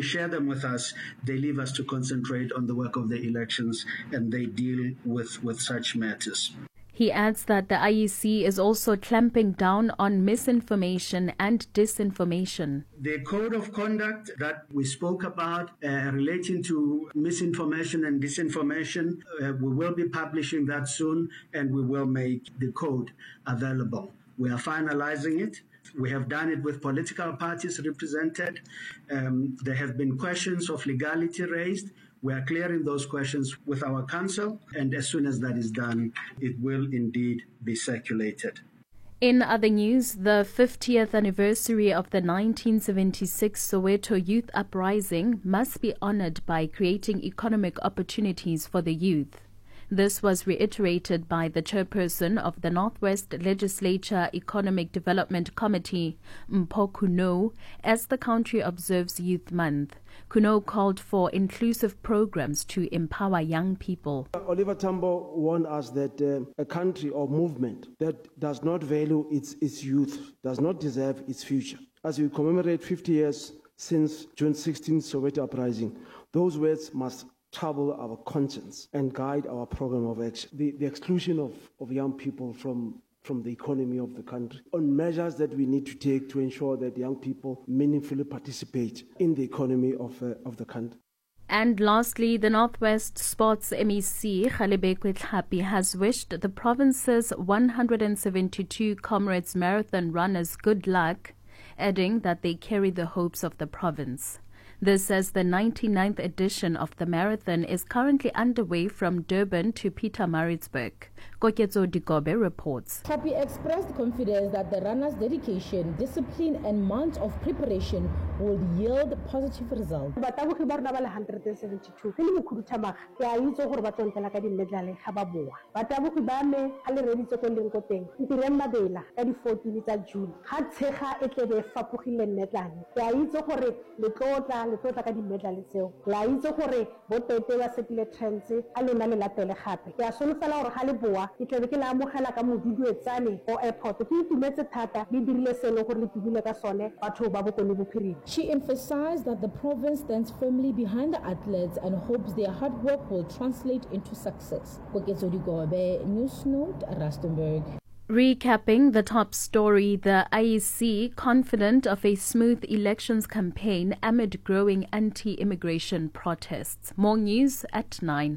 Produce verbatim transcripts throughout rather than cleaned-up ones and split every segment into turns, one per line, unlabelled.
share them with us, they leave us to concentrate on the work of the elections, and they deal with, with such matters.
He adds that the I E C is also clamping down on misinformation and disinformation.
The code of conduct that we spoke about uh, relating to misinformation and disinformation, uh, we will be publishing that soon, and we will make the code available. We are finalizing it. We have done it with political parties represented. Um, there have been questions of legality raised. We are clearing those questions with our council, and as soon as that is done, it will indeed be circulated.
In other news, the fiftieth anniversary of the nineteen seventy-six Soweto Youth Uprising must be honored by creating economic opportunities for the youth. This was reiterated by the chairperson of the Northwest Legislature Economic Development Committee, Mpho Kuno, as the country observes Youth Month. Kuno called for inclusive programs to empower young people.
Oliver Tambo warned us that uh, a country or movement that does not value its, its youth does not deserve its future. As we commemorate fifty years since June sixteenth Soweto Uprising, those words must trouble our conscience and guide our program of action. The, the exclusion of, of young people from, from the economy of the country, on measures that we need to take to ensure that young people meaningfully participate in the economy of, uh, of the country.
And lastly, the Northwest Sports M E C, Kgalebekwe Tlhapi, has wished the province's one hundred seventy-two Comrades Marathon runners good luck, adding that they carry the hopes of the province. This as the ninety-ninth edition of the marathon is currently underway from Durban to Pietermaritzburg. Koketso Dikobe reports.
Tlhapi expressed confidence that the runners' dedication, discipline and months of preparation will yield positive results.
Batabogi ba rona ba le one hundred seventy-two ke le mokhuduthamaga ke a itse gore ba tlontela ka dimedlale ga ba boa. Batabogi ba me ga le reditse ko leng ko teng ntireng mabela ka di fourteen tsa June ga tshega e tlebe fapogile medlane ke a itse gore le tlotla le tlotla ka dimedlale tseo la itse gore bo tete ba setile trends a lona le latele gape ke a solofela gore ga le boa ke tlebe ke la amogela ka modudi etsane o airport ke itumetse thata le dirile seno gore le tubile ka sone batho ba bokone bophirima.
She emphasized that the province stands firmly behind the athletes and hopes their hard work will translate into success. Koketso Dikobe, News Note, Rustenburg.
Recapping the top story, the I E C confident of a smooth elections campaign amid growing anti-immigration protests. More news at nine.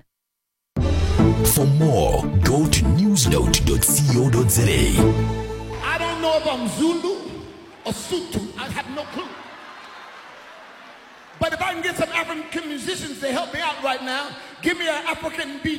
For more, go to newsnote dot co dot za.
I don't know if I'm Zulu or Sutu. I have no clue. But if I can get some African musicians to help me out right now, give me an African beat.